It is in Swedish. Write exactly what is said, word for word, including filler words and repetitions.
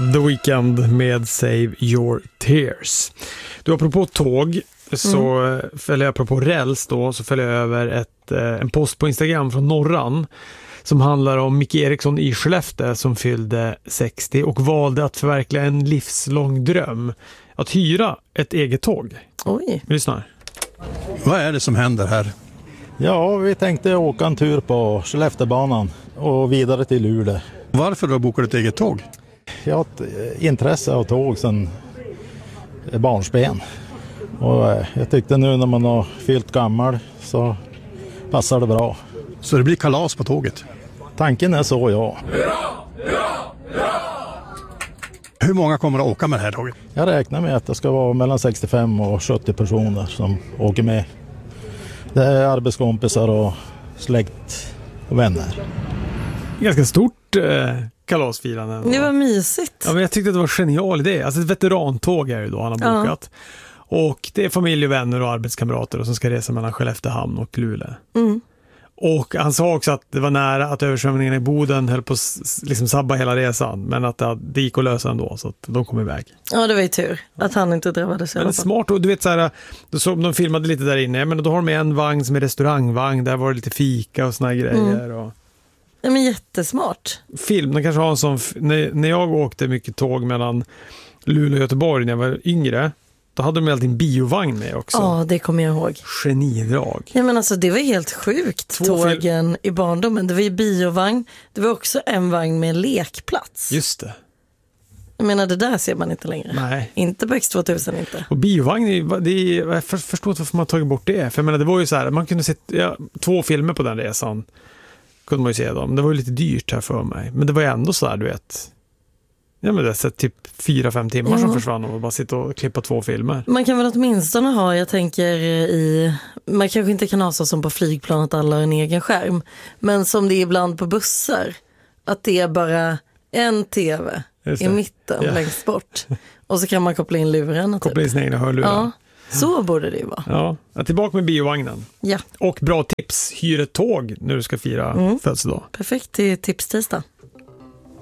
The Weeknd med Save Your Tears. Du, apropå tåg så mm. följer jag, apropå räls då, så följer jag över ett, en post på Instagram från Norran som handlar om Micke Eriksson i Skellefteå som fyllde sextio och valde att förverkliga en livslång dröm. Att hyra ett eget tåg. Oj. Lyssna. Vad är det som händer här? Ja, vi tänkte åka en tur på Skellefteåbanan och vidare till Luleå. Varför då bokar du ett eget tåg? Jag har ett intresse av tåg sedan barnsben. Och jag tyckte nu när man har fyllt gammal så passar det bra. Så det blir kalas på tåget? Tanken är så, ja. Hur många kommer att åka med det här tåget? Jag räknar med att det ska vara mellan sextiofem och sjuttio personer som åker med. Det är arbetskompisar och släkt och vänner. Ganska stort eh, kalasfirande. Det var mysigt. Ja, men jag tyckte att det var en genial idé. Alltså ett veterantåg är det då han har bokat. Ja. Och det är familj, vänner och arbetskamrater och som ska resa mellan Skelleftehamn och Luleå. Mm. Och han sa också att det var nära att översvämningen i Boden höll på att liksom sabba hela resan. Men att det gick att lösa ändå så att de kom iväg. Ja, det var ju tur att han inte drabbades. Men det är smart. Och du vet så här, då så, de filmade lite där inne. Men då har de en vagn som är restaurangvagn. Där var det lite fika och såna här grejer. Mm. Och... Ja, men jättesmart. Film, de kanske har en sån... När, när jag åkte mycket tåg mellan Luleå och Göteborg när jag var yngre... Då hade de alltid en biovagn med också. Ja, det kommer jag ihåg. Genidrag. Ja, men alltså det var helt sjukt. Två tågen fil- i barndomen. Det var ju biovagn. Det var också en vagn med lekplats. Just det. Jag menar, det där ser man inte längre. Nej. Inte på X tvåtusen inte. Och biovagn, det är, jag förstår inte varför man har tagit bort det. För jag menar, det var ju så här, man kunde se ja, två filmer på den resan. Kunde man ju se dem. Det var ju lite dyrt här för mig. Men det var ju ändå så här, du vet... Ja, men det är så typ fyra, fem timmar ja. som försvann och bara sitta och klippa två filmer. Man kan väl åtminstone ha, jag tänker i, man kanske inte kan ha så som på flygplan att alla har en egen skärm. Men som det är ibland på bussar, att det är bara en tv i mitten ja. längst bort. Och så kan man koppla in luren. Koppla in sina egna hörlurar. Ja, så borde det ju vara. Ja, jag tillbaka med biovagnen. Ja. Och bra tips, hyr ett tåg när du ska fira mm. födelsedag. Perfekt till tipstisdag.